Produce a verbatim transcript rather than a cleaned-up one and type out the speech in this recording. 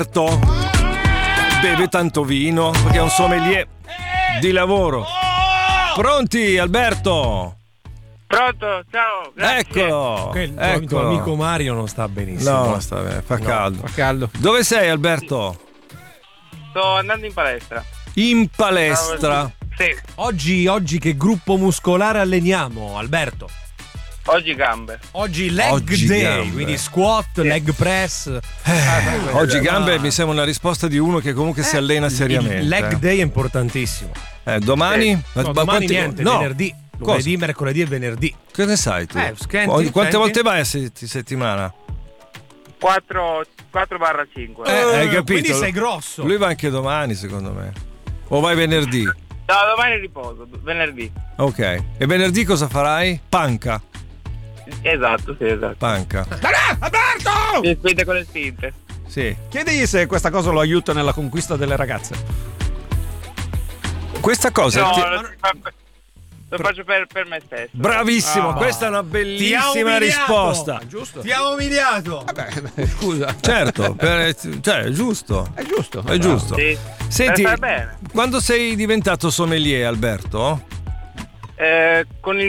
Alberto beve tanto vino perché è un sommelier di lavoro. Pronti, Alberto? Pronto, ciao, grazie. Eccolo, Il tuo, eccolo. tuo amico Mario non sta benissimo. No, non sta bene, fa No, caldo. fa caldo. Dove sei, Alberto? Sto andando in palestra. In palestra. Sì, Oggi, oggi che gruppo muscolare alleniamo, Alberto? oggi gambe. Oggi leg Oggi day, gambe. quindi squat, leg press. Eh, oggi gambe mi sembra una risposta di uno che comunque si allena seriamente. Il leg day è importantissimo. Eh, domani? Sì. Ma- No, ma domani quanti- niente, no. venerdì. Cosa? Lunedì, mercoledì e venerdì. Che ne sai tu? Eh, senti, Quante senti. volte vai a se- settimana? quattro barra cinque. Eh, hai capito? Quindi sei grosso. Lui va anche domani, secondo me. O vai venerdì? No, domani riposo, venerdì. Ok. E venerdì cosa farai? Panca. Esatto, sì, esatto. Panca. Alberto! Si spinte con le spinte. Sì. Chiedigli se questa cosa lo aiuta nella conquista delle ragazze. Questa cosa. No, ti- lo, lo faccio per, per me stesso. Bravissimo, Ah. questa è una Ti ha bellissima umiliato. risposta. Giusto? Ti ha umiliato. Vabbè, scusa. Certo, per- cioè, è giusto. È giusto. È giusto. Sì. Senti, Per far bene. quando sei diventato sommelier, Alberto? Eh, con il